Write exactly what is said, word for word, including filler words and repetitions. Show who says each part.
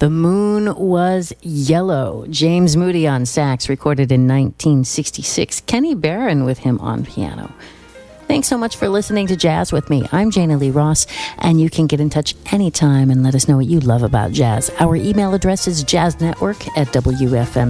Speaker 1: The Moon Was Yellow. James Moody on sax, recorded in nineteen sixty-six. Kenny Barron with him on piano. Thanks so much for listening to Jazz with me. I'm Jana Lee Ross, and you can get in touch anytime and let us know what you love about jazz. Our email address is jazznetwork at W F M